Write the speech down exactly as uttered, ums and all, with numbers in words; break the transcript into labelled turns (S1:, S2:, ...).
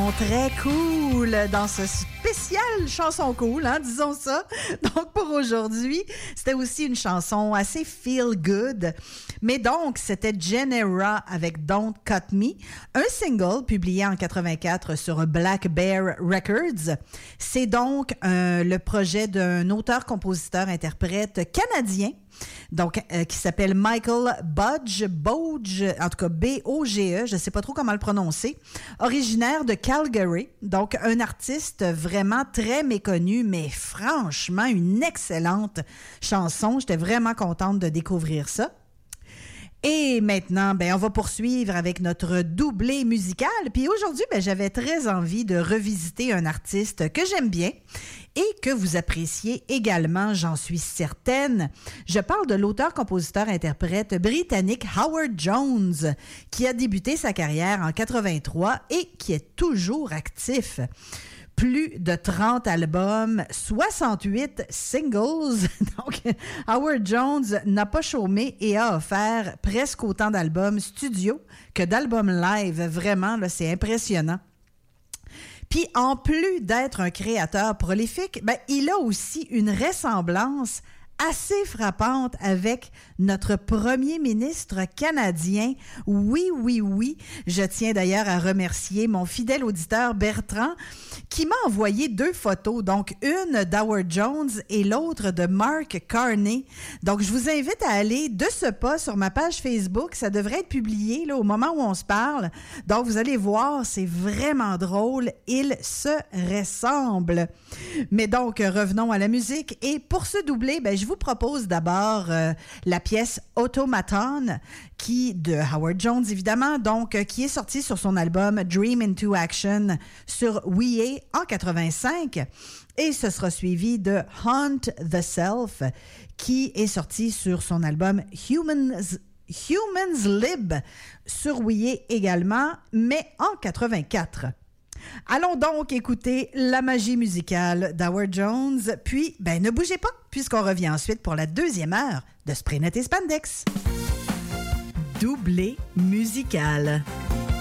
S1: chanson très cool dans ce spécial chanson cool, hein, disons ça. Donc, pour aujourd'hui, c'était aussi une chanson assez feel good. Mais donc, c'était Genera avec Don't Cut Me, un single publié en quatre-vingt-quatre sur Black Bear Records. C'est donc euh, le projet d'un auteur-compositeur-interprète canadien, donc euh, qui s'appelle Michael Budge, Boge, en tout cas B O G E, je ne sais pas trop comment le prononcer, originaire de Calgary, donc un artiste vraiment très méconnu, mais franchement une excellente chanson. J'étais vraiment contente de découvrir ça. Et maintenant, ben, on va poursuivre avec notre doublé musical. Puis aujourd'hui, ben, j'avais très envie de revisiter un artiste que j'aime bien et que vous appréciez également, j'en suis certaine. Je parle de l'auteur-compositeur-interprète britannique Howard Jones, qui a débuté sa carrière en quatre-vingt-trois et qui est toujours actif. Plus de trente albums, soixante-huit singles. Donc, Howard Jones n'a pas chômé et a offert presque autant d'albums studio que d'albums live. Vraiment, là, c'est impressionnant. Puis, en plus d'être un créateur prolifique, ben, il a aussi une ressemblance assez frappante avec notre premier ministre canadien. Oui, oui, oui. Je tiens d'ailleurs à remercier mon fidèle auditeur Bertrand qui m'a envoyé deux photos, donc une d'Howard Jones et l'autre de Mark Carney. Donc, je vous invite à aller de ce pas sur ma page Facebook. Ça devrait être publié là, au moment où on se parle. Donc, vous allez voir, c'est vraiment drôle. Ils se ressemblent. Mais donc, revenons à la musique. Et pour se doubler, ben, je vous propose d'abord euh, la pièce Automaton, qui de Howard Jones, évidemment, donc euh, qui est sortie sur son album Dream into Action sur We A en quatre-vingt-cinq. Et ce sera suivi de Hunt the Self, qui est sorti sur son album Humans, Humans Lib sur We A également, mais en quatre-vingt-quatre. Allons donc écouter la magie musicale d'Howard Jones, puis, ben, ne bougez pas, puisqu'on revient ensuite pour la deuxième heure de Spraynet et Spandex. Doublé musical.